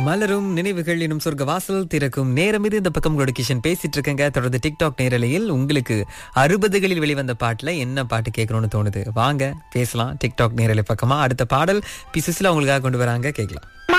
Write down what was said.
மலரும் நினைவுகள் எனும் சொர்க்க வாசல் திறக்கும் நேரம் இது. இந்த பக்கம் உங்களோட கிஷன் பேசிட்டு இருக்கேங்க. தொடர்ந்து டிக்டாக் நேரலையில் உங்களுக்கு 60களில் வெளிவந்த பாட்டுல என்ன பாட்டு கேட்கணும்னு தோணுது? வாங்க பேசலாம் டிக்டாக் நேரலை பக்கமா. அடுத்த பாடல் பி சுசிலா உங்களுக்காக கொண்டு வராங்க, கேட்கலாம்.